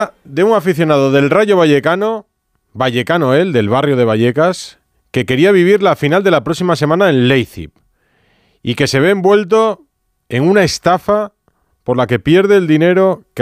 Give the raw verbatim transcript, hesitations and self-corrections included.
De un aficionado del Rayo Vallecano, vallecano él, del barrio de Vallecas, que quería vivir la final de la próxima semana en Leipzig y que se ve envuelto en una estafa por la que pierde el dinero que